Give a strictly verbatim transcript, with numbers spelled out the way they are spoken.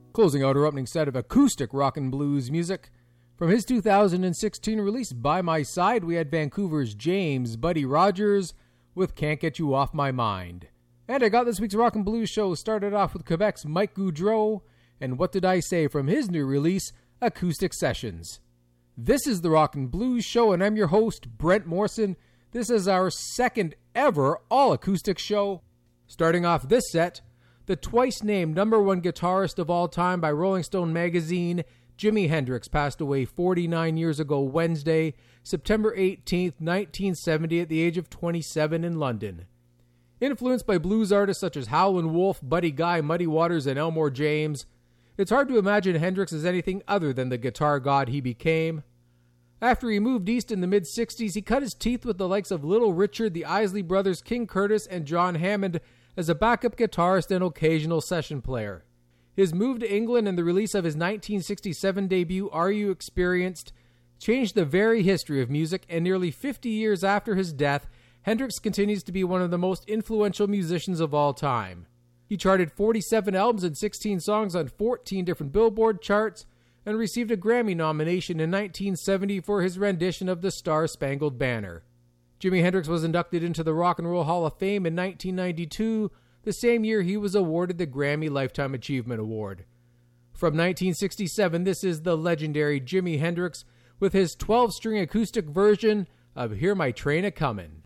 Closing out our opening set of acoustic rock and blues music. From his two thousand sixteen release, By My Side, we had Vancouver's James Buddy Rogers with Can't Get You Off My Mind. And I got this week's rock and blues show started off with Quebec's Mike Goudreau and What Did I Say from his new release, Acoustic Sessions. This is the Rock and Blues Show, and I'm your host, Brent Morrison. This is our second ever all-acoustic show. Starting off this set, the twice-named number one guitarist of all time by Rolling Stone magazine, Jimi Hendrix, passed away forty-nine years ago Wednesday, September eighteenth, nineteen seventy, at the age of twenty-seven in London. Influenced by blues artists such as Howlin' Wolf, Buddy Guy, Muddy Waters, and Elmore James, it's hard to imagine Hendrix as anything other than the guitar god he became. After he moved east in the mid-sixties, he cut his teeth with the likes of Little Richard, the Isley Brothers, King Curtis, and John Hammond as a backup guitarist and occasional session player. His move to England and the release of his nineteen sixty-seven debut, Are You Experienced?, changed the very history of music, and nearly fifty years after his death, Hendrix continues to be one of the most influential musicians of all time. He charted forty-seven albums and sixteen songs on fourteen different Billboard charts, and received a Grammy nomination in nineteen seventy for his rendition of the Star-Spangled Banner. Jimi Hendrix was inducted into the Rock and Roll Hall of Fame in nineteen ninety-two, the same year he was awarded the Grammy Lifetime Achievement Award. From nineteen sixty-seven, this is the legendary Jimi Hendrix with his twelve-string acoustic version of Hear My Train A-Comin'.